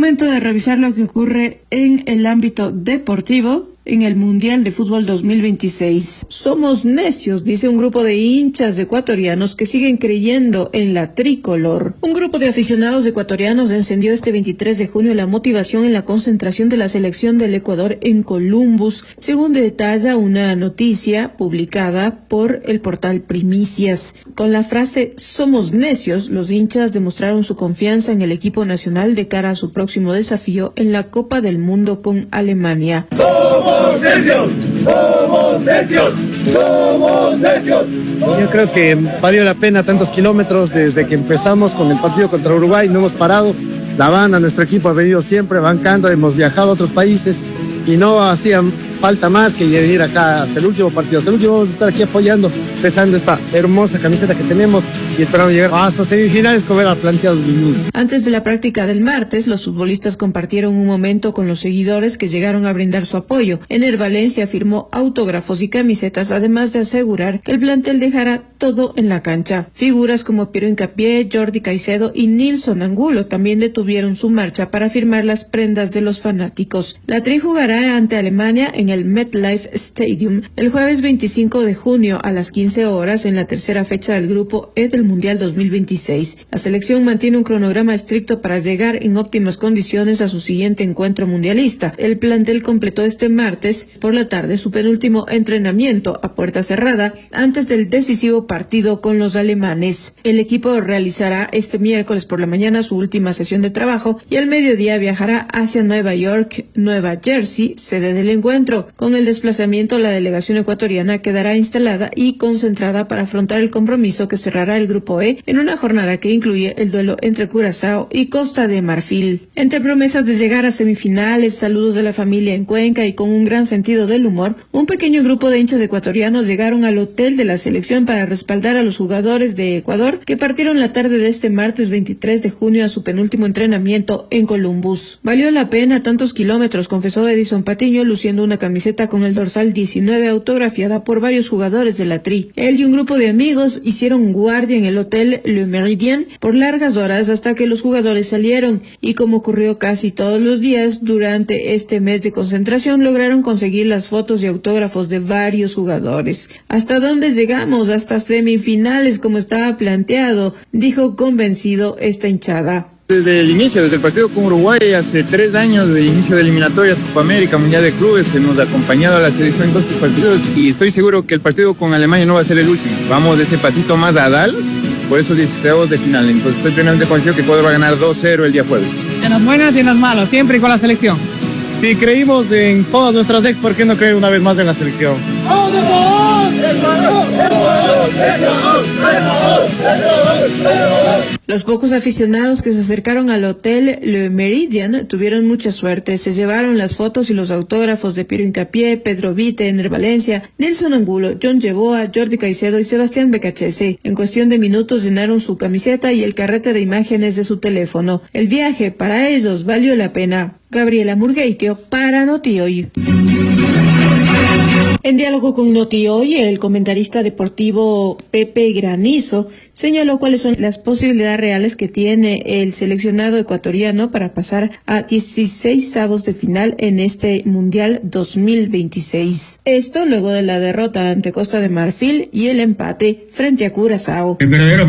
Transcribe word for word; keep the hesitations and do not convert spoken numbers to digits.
Momento de revisar lo que ocurre en el ámbito deportivo en el Mundial de Fútbol dos mil veintiséis. Somos necios, dice un grupo de hinchas ecuatorianos que siguen creyendo en la tricolor. Un grupo de aficionados ecuatorianos encendió este veintitrés de junio la motivación en la concentración de la selección del Ecuador en Columbus, según detalla una noticia publicada por el portal Primicias. Con la frase "Somos necios", los hinchas demostraron su confianza en el equipo nacional de cara a su próximo desafío en la Copa del Mundo con Alemania. ¡Somos necios! ¡Somos necios! ¡Somos necios! Yo creo que valió la pena tantos kilómetros desde que empezamos con el partido contra Uruguay, no hemos parado. La banda, nuestro equipo ha venido siempre bancando, hemos viajado a otros países y no hacían falta más que venir acá hasta el último partido. Hasta el último vamos a estar aquí apoyando, pesando esta hermosa camiseta que tenemos y esperamos llegar hasta semifinales como era planteado desde el inicio. Antes de la práctica del martes, los futbolistas compartieron un momento con los seguidores que llegaron a brindar su apoyo. Ener Valencia firmó autógrafos y camisetas, además de asegurar que el plantel dejará todo en la cancha. Figuras como Piero Hincapié, Jordi Caicedo y Nilson Angulo también detuvieron su marcha para firmar las prendas de los fanáticos. La Tri jugará ante Alemania en el MetLife Stadium el jueves veinticinco de junio a las quince horas en la tercera fecha del grupo E del Mundial dos mil veintiséis. La selección mantiene un cronograma estricto para llegar en óptimas condiciones a su siguiente encuentro mundialista. El plantel completó este martes por la tarde su penúltimo entrenamiento a puerta cerrada antes del decisivo partido con los alemanes. El equipo realizará este miércoles por la mañana su última sesión de trabajo y al mediodía viajará hacia Nueva York, Nueva Jersey, sede del encuentro. Con el desplazamiento, la delegación ecuatoriana quedará instalada y concentrada para afrontar el compromiso que cerrará el Grupo E en una jornada que incluye el duelo entre Curazao y Costa de Marfil. Entre promesas de llegar a semifinales, saludos de la familia en Cuenca y con un gran sentido del humor, un pequeño grupo de hinchas ecuatorianos llegaron al hotel de la selección para respaldar a los jugadores de Ecuador que partieron la tarde de este martes veintitrés de junio a su penúltimo entrenamiento en Columbus. Valió la pena tantos kilómetros, confesó Edison Patiño, luciendo una camiseta con el dorsal diecinueve autografiada por varios jugadores de la Tri. Él y un grupo de amigos hicieron guardia en el hotel Le Méridien por largas horas hasta que los jugadores salieron y, como ocurrió casi todos los días durante este mes de concentración, lograron conseguir las fotos y autógrafos de varios jugadores. ¿Hasta dónde llegamos? Hasta semifinales como estaba planteado, dijo convencido esta hinchada. Desde el inicio, desde el partido con Uruguay, hace tres años de inicio de eliminatorias, Copa América, Mundial de Clubes, hemos acompañado a la selección en todos estos partidos y estoy seguro que el partido con Alemania no va a ser el último. Vamos de ese pasito más a Dallas, por esos dieciséis de final. Entonces estoy plenamente convencido que Ecuador va a ganar dos cero el día jueves. En las buenas y en las malas, siempre con la selección. Si creímos en todas nuestras ex, ¿por qué no creer una vez más en la selección? ¡Vamos, Ecuador! ¡Ecuador! ¡Ecuador! ¡Ecuador! ¡Ecuador! ¡Ecuador! Los pocos aficionados que se acercaron al hotel Le Méridien tuvieron mucha suerte. Se llevaron las fotos y los autógrafos de Piero Hincapié, Pedro Vite, Ener Valencia, Nilson Angulo, John Yeboah, Jordi Caicedo y Sebastián Becachese. En cuestión de minutos llenaron su camiseta y el carrete de imágenes de su teléfono. El viaje para ellos valió la pena. Gabriela Murgueitio para Noti Hoy. En diálogo con Noti Hoy, el comentarista deportivo Pepe Granizo señaló cuáles son las posibilidades reales que tiene el seleccionado ecuatoriano para pasar a dieciseisavos de final en este Mundial dos mil veintiséis. Esto luego de la derrota ante Costa de Marfil y el empate frente a Curazao. El verdadero